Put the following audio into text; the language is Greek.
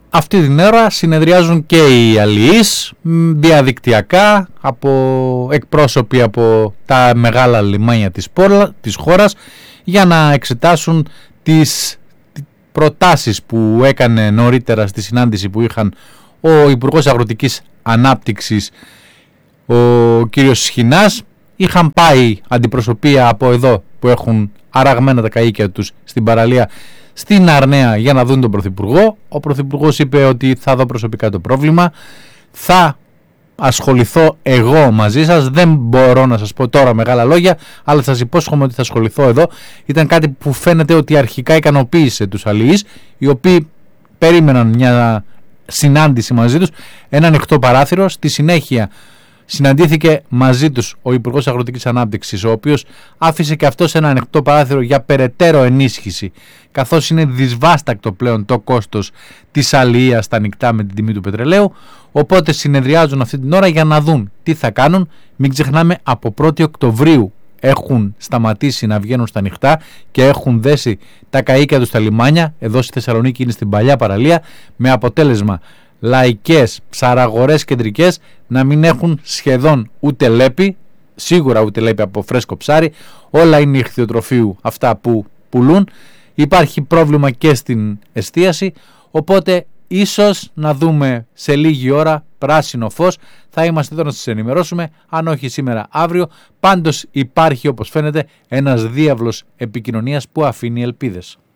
Αυτή την ώρα συνεδριάζουν και οι αλληλείς διαδικτυακά, εκπρόσωποι από τα μεγάλα λιμάνια της χώρας, για να εξετάσουν τις προτάσεις που έκανε νωρίτερα στη συνάντηση που είχαν ο Υπουργός Αγροτικής Ανάπτυξης, ο κύριος Σχοινάς. Είχαν πάει αντιπροσωπεία από εδώ που έχουν αραγμένα τα καΐκια τους στην παραλία, στην Αρναία, για να δουν τον Πρωθυπουργό. Ο Πρωθυπουργός είπε ότι θα δω προσωπικά το πρόβλημα, θα ασχοληθώ εγώ μαζί σας, δεν μπορώ να σας πω τώρα μεγάλα λόγια, αλλά σας υπόσχομαι ότι θα ασχοληθώ εδώ. Ήταν κάτι που φαίνεται ότι αρχικά ικανοποίησε τους αλληλείς, οι οποίοι περίμεναν μια συνάντηση μαζί τους, ένα ανοιχτό παράθυρο. Στη συνέχεια συναντήθηκε μαζί τους ο Υπουργός Αγροτικής Ανάπτυξης, ο οποίος άφησε και αυτός ένα ανοιχτό παράθυρο για περαιτέρω ενίσχυση, καθώς είναι δυσβάστακτο πλέον το κόστος της αλληλείας στα νυχτά με την τιμή του πετρελαίου. Οπότε συνεδριάζουν αυτή την ώρα για να δουν τι θα κάνουν. Μην ξεχνάμε, από 1η Οκτωβρίου έχουν σταματήσει να βγαίνουν στα νυχτά και έχουν δέσει τα καΐκια τους στα λιμάνια. Εδώ στη Θεσσαλονίκη είναι στην παλιά παραλία, με αποτέλεσμα λαϊκές ψαραγορές κεντρικές να μην έχουν σχεδόν ούτε λέπη, σίγουρα ούτε λέπη από φρέσκο ψάρι. Όλα είναι ηχθειοτροφείου αυτά που πουλούν. Υπάρχει πρόβλημα και στην εστίαση, οπότε ίσως να δούμε σε λίγη ώρα πράσινο φως. Θα είμαστε εδώ να σας ενημερώσουμε, αν όχι σήμερα αύριο. Πάντως υπάρχει, όπως φαίνεται, ένας διάβλος επικοινωνίας που αφήνει ελπίδες.